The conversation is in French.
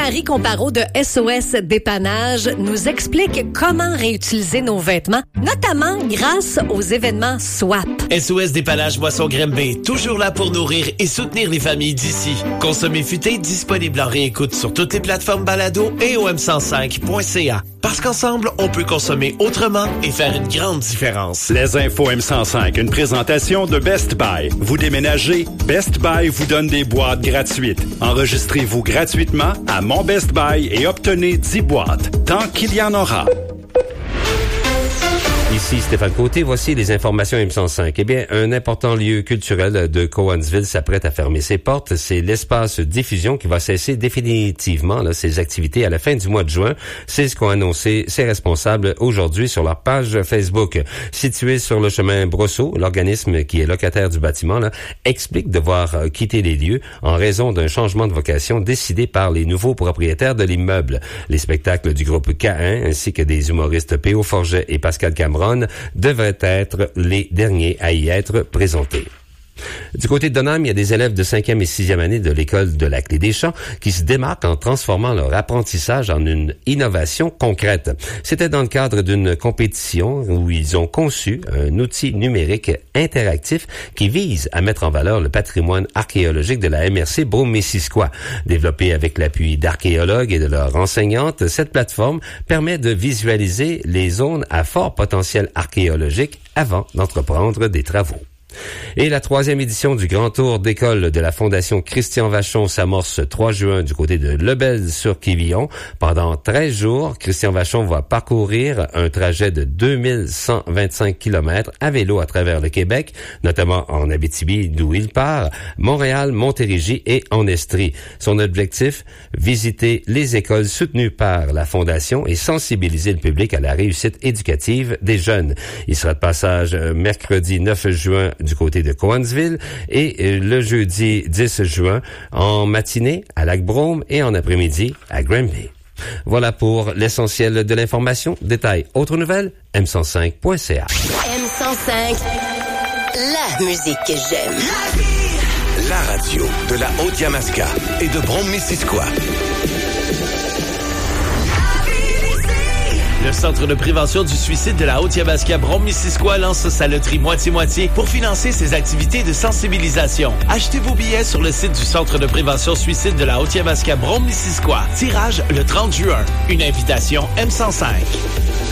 Marie Comparo de SOS Dépannage nous explique comment réutiliser nos vêtements, notamment grâce aux événements SWAP. SOS Dépannage Boisson Grimby, toujours là pour nourrir et soutenir les familles d'ici. Consommer futé disponible en réécoute sur toutes les plateformes balado et au m105.ca. Parce qu'ensemble, on peut consommer autrement et faire une grande différence. Les infos M105, une présentation de Best Buy. Vous déménagez, Best Buy vous donne des boîtes gratuites. Enregistrez-vous gratuitement à Mon Best Buy et obtenez 10 boîtes, tant qu'il y en aura. Ici Stéphane Côté, voici les informations M105. Eh bien, un important lieu culturel de Cowansville s'apprête à fermer ses portes. C'est l'espace Diffusion qui va cesser définitivement ses activités à la fin du mois de juin. C'est ce qu'ont annoncé ses responsables aujourd'hui sur leur page Facebook. Situé sur le chemin Brosseau, l'organisme qui est locataire du bâtiment explique devoir quitter les lieux en raison d'un changement de vocation décidé par les nouveaux propriétaires de l'immeuble. Les spectacles du groupe K1 ainsi que des humoristes P.O. Forget et Pascal Cameron devraient être les derniers à y être présentés. Du côté de Donham, il y a des élèves de 5e et 6e année de l'école de la Clé des Champs qui se démarquent en transformant leur apprentissage en une innovation concrète. C'était dans le cadre d'une compétition où ils ont conçu un outil numérique interactif qui vise à mettre en valeur le patrimoine archéologique de la MRC Brome-Missisquoi. Développée avec l'appui d'archéologues et de leurs enseignantes, cette plateforme permet de visualiser les zones à fort potentiel archéologique avant d'entreprendre des travaux. Et la 3e édition du Grand Tour d'école de la Fondation Christian Vachon s'amorce 3 juin du côté de Lebel-sur-Quivillon. Pendant 13 jours, Christian Vachon va parcourir un trajet de 2125 km à vélo à travers le Québec, notamment en Abitibi, d'où il part, Montréal, Montérégie et en Estrie. Son objectif, visiter les écoles soutenues par la Fondation et sensibiliser le public à la réussite éducative des jeunes. Il sera de passage mercredi 9 juin du côté de Cowansville et le jeudi 10 juin en matinée à Lac-Brome et en après-midi à Granby. Voilà pour l'essentiel de l'information. Détails, autres nouvelles, m105.ca. M105, la musique que j'aime. La radio de la Haute-Yamaska et de Brome-Missisquoi. Le Centre de prévention du suicide de la Haute-Yamaska Brome-Missisquoi lance sa loterie moitié-moitié pour financer ses activités de sensibilisation. Achetez vos billets sur le site du Centre de prévention suicide de la Haute-Yamaska Brome-Missisquoi. Tirage le 30 juin. Une invitation M105.